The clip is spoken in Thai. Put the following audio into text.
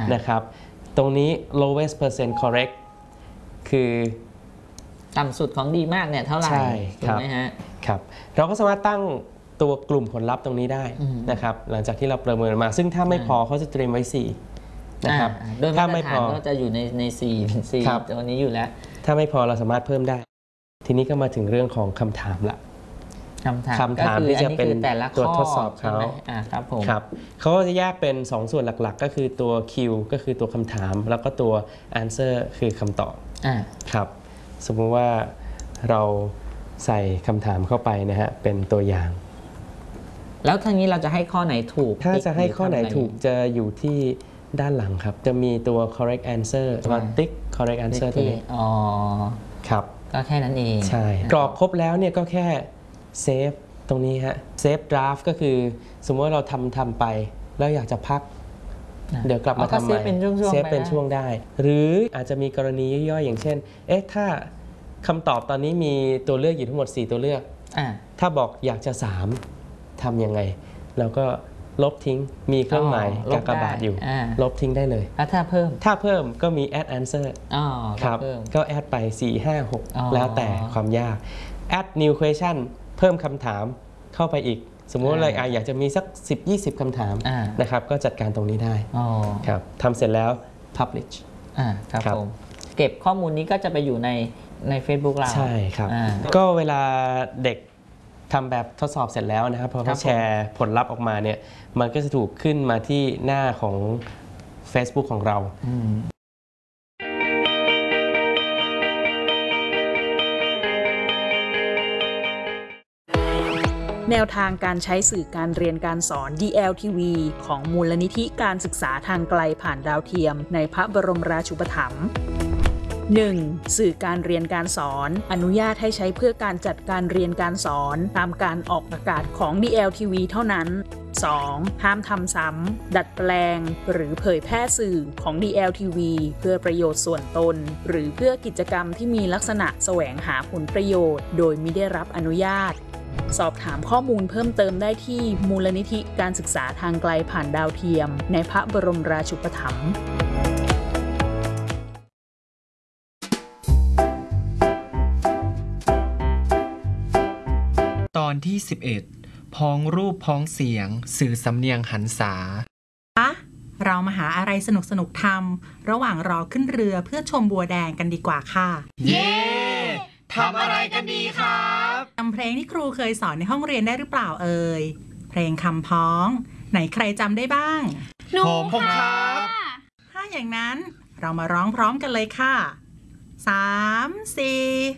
นะครับตรงนี้ lowest percent correct คือต่ำสุดของดีมากเนี่ยเท่าไหร่ถูกไหมฮะครับเราก็สามารถตั้งตัวกลุ่มผลลัพธ์ตรงนี้ได้นะครับหลังจากที่เราประเมินมาซึ่งถ้าไม่พอเขาจะเตรียมไว้4นะครับถ้าไม่พอก็จะอยู่ใน4ตัวนี้อยู่แล้วถ้าไม่พอเราสามารถเพิ่มได้ทีนี้ก็มาถึงเรื่องของคำถามละคำถามที่จะเป็นตัวทดสอบเขาครับผมครับเขาก็จะแยกเป็น2ส่วนหลักๆก็คือตัว Q ก็คือตัวคำถามแล้วก็ตัว Answer คือคำตอบครับสมมติว่าเราใส่คำถามเข้าไปนะฮะเป็นตัวอย่างแล้วทางนี้เราจะให้ข้อไหนถูกถ้าจะให้ข้อไหนถูกจะอยู่ที่ด้านหลังครับจะมีตัว correct answer มาติ๊ก correct answer ตัวนี้ครับก็แค่นั้นเองใช่กรอกครบแล้วเนี่ยก็แค่เซฟตรงนี้ฮะเซฟดราฟก็คือสมมติว่าเราทำไปแล้วอยากจะพักเดี๋ยวกลับมาทำใหม่เซฟเป็นช่วงได้หรืออาจจะมีกรณีย่อยๆอย่างเช่นถ้าคำตอบตอนนี้มีตัวเลือกอยู่ทั้งหมด4ตัวเลือกถ้าบอกอยากจะ3ทำยังไงแล้วก็ลบทิ้งมีเครื่องหมายกากบาทอยู่ลบทิ้งได้เลยถ้าเพิ่มก็มี add answer ครับก็แอดไป4 5 6แล้วแต่ความยาก add new question เพิ่มคำถามเข้าไปอีกสมมติว่าอยากจะมีสัก 10-20 คำถามนะครับก็จัดการตรงนี้ได้ครับทำเสร็จแล้ว publish ครับผมเก็บข้อมูลนี้ก็จะไปอยู่ใน Facebook เราใช่ครับก็เวลาเด็กทำแบบทดสอบเสร็จแล้วนะครับพอเขาแชร์ผลลัพธ์ออกมาเนี่ยมันก็จะถูกขึ้นมาที่หน้าของ Facebook ของเราแนวทางการใช้สื่อการเรียนการสอน DLTV ของมูลนิธิการศึกษาทางไกลผ่านดาวเทียมในพระบรมราชูปถัมภ์ 1. สื่อการเรียนการสอนอนุญาตให้ใช้เพื่อการจัดการเรียนการสอนตามการออกอากาศของ DLTV เท่านั้น 2. ห้ามทำซ้ำดัดแปลงหรือเผยแพร่สื่อของ DLTV เพื่อประโยชน์ส่วนตนหรือเพื่อกิจกรรมที่มีลักษณะแสวงหาผลประโยชน์โดยมิได้รับอนุญาตสอบถามข้อมูลเพิ่มเติมได้ที่มูลนิธิการศึกษาทางไกลผ่านดาวเทียมในพระบรมราชูปถัมภ์ตอนที่11พ้องรูปพ้องเสียงสื่อสำเนียงหันษาเรามาหาอะไรสนุกๆทำระหว่างรอขึ้นเรือเพื่อชมบัวแดงกันดีกว่าค่ะเย้ทำอะไรกันดีครับจำเพลงที่ครูเคยสอนในห้องเรียนได้หรือเปล่าเอ่ยเพลงคำพ้องไหนใครจำได้บ้างผมครับถ้าอย่างนั้นเรามาร้องพร้อมกันเลยค่ะ3 4